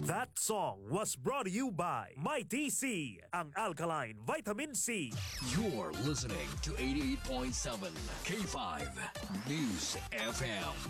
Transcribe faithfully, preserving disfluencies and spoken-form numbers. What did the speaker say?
That song was brought to you by MyTC, ang alkaline vitamin C. You're listening to eighty-eight point seven K five News F M.